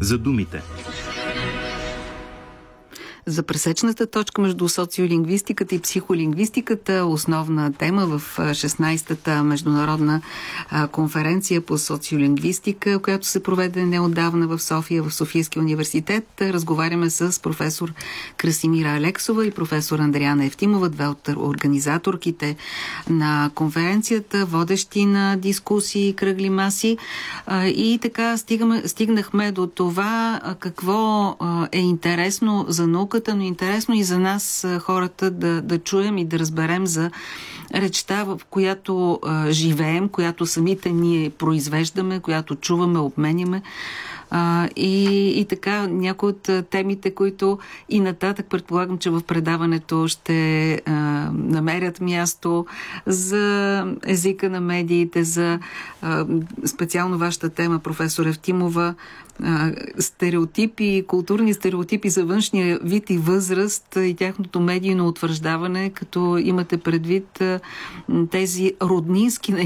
за думите. За пресечната точка между социолингвистиката и психолингвистиката, основна тема в 16-та международна конференция по социолингвистика, която се проведе неотдавна в София, в Софийския университет. Разговаряме с професор Красимира Алексова и професор Андриана Евтимова, две от организаторките на конференцията, водещи на дискусии, кръгли маси. И така стигнахме до това какво е интересно за наука, но интересно и за нас, хората, да чуем и да разберем за речта, в която живеем, която самите ние произвеждаме, която чуваме, обменяме. И така, някои от темите, които и нататък предполагам, че в предаването ще намерят място, за езика на медиите, за специално вашата тема, професор Евтимова, стереотипи, културни стереотипи за външния вид и възраст и тяхното медийно утвърждаване, като имате предвид тези роднински